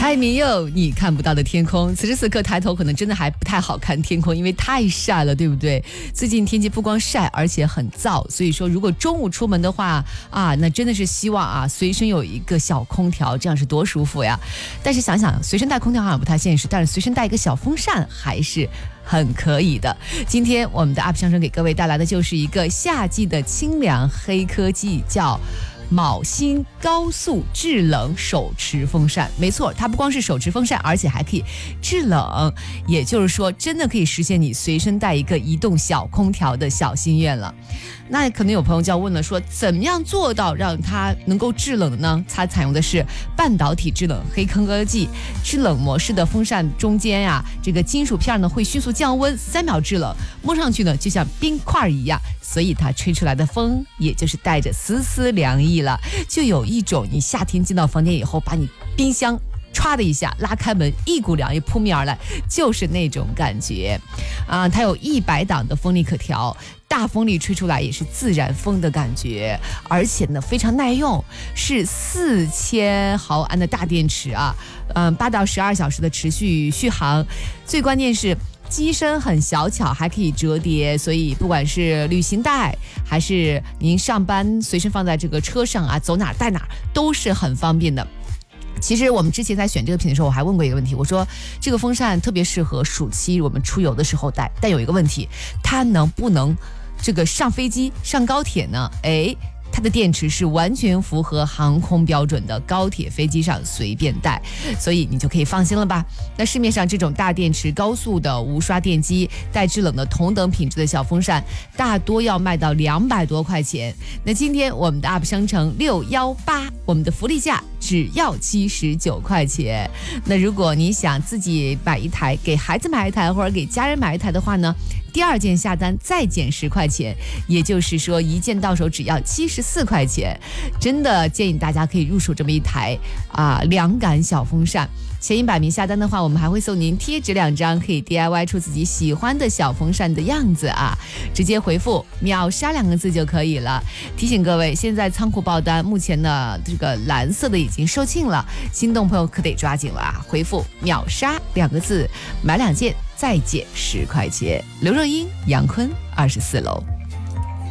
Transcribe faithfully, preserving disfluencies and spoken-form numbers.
蔡明佑，你看不到的天空。此时此刻抬头可能真的还不太好看天空，因为太晒了，对不对？最近天气不光晒，而且很燥，所以说如果中午出门的话啊，那真的是希望啊随身有一个小空调，这样是多舒服呀。但是想想随身带空调好像不太现实，但是随身带一个小风扇还是很可以的。今天我们的 U P 上升给各位带来的就是一个夏季的清凉黑科技，叫昴星高速制冷手持风扇。没错，它不光是手持风扇，而且还可以制冷，也就是说真的可以实现你随身带一个移动小空调的小心愿了。那可能有朋友就要问了，说怎么样做到让它能够制冷呢？它采用的是半导体制冷黑科技，制冷模式的风扇中间呀、啊，这个金属片呢会迅速降温，三秒制冷，摸上去呢就像冰块一样，所以它吹出来的风也就是带着丝丝凉意了，就有一种你夏天进到房间以后，把你冰箱唰的一下拉开门，一股凉意扑面而来，就是那种感觉啊！它有一百档的风力可调，大风力吹出来也是自然风的感觉，而且呢非常耐用，是四千毫安的大电池啊，嗯，八到十二小时的持续续航，最关键是机身很小巧，还可以折叠，所以不管是旅行袋还是您上班随身放在这个车上啊，走哪带哪都是很方便的。其实我们之前在选这个品的时候，我还问过一个问题，我说这个风扇特别适合暑期我们出游的时候带，但有一个问题，它能不能这个上飞机上高铁呢？哎，它的电池是完全符合航空标准的，高铁飞机上随便带，所以你就可以放心了吧。那市面上这种大电池高速的无刷电机带制冷的同等品质的小风扇，大多要卖到两百多块钱。那今天我们的 U P 商城六一八，我们的福利价只要七十九块钱。那如果你想自己买一台，给孩子买一台，或者给家人买一台的话呢，第二件下单再减十块钱，也就是说一件到手只要七十四块钱。真的建议大家可以入手这么一台啊凉感小风扇。前一百名下单的话，我们还会送您贴纸两张，可以 D I Y 出自己喜欢的小风扇的样子啊！直接回复秒杀两个字就可以了。提醒各位，现在仓库爆单，目前呢这个蓝色的已经售罄了，心动朋友可得抓紧了啊！回复秒杀两个字，买两件再减十块钱。刘若英、杨坤，二十四楼。